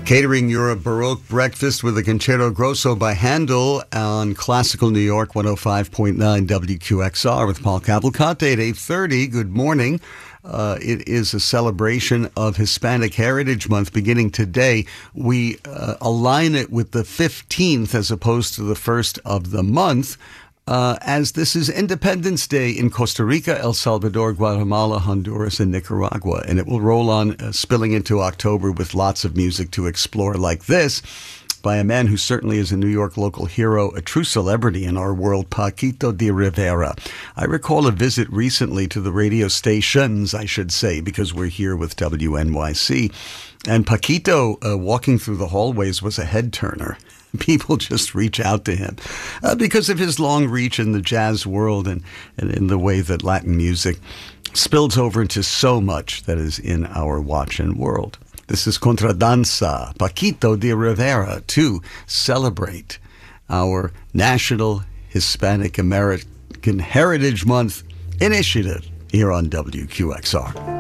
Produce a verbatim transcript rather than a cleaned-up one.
Catering your Baroque breakfast with a Concerto Grosso by Handel on Classical New York one oh five point nine W Q X R with Paul Cavalcante at eight thirty. Good morning. Uh, it is a celebration of Hispanic Heritage Month beginning today. We uh, align it with the fifteenth as opposed to the first of the month. Uh, as this is Independence Day in Costa Rica, El Salvador, Guatemala, Honduras, and Nicaragua. And it will roll on, uh, spilling into October with lots of music to explore like this by a man who certainly is a New York local hero, a true celebrity in our world, Paquito D'Rivera. I recall a visit recently to the radio stations, I should say, because we're here with W N Y C. And Paquito, uh, walking through the hallways, was a head-turner. People just reach out to him uh, because of his long reach in the jazz world and, and in the way that Latin music spills over into so much that is in our watch and world. This is Contradanza, Paquito D'Rivera, to celebrate our National Hispanic American Heritage Month initiative here on W Q X R.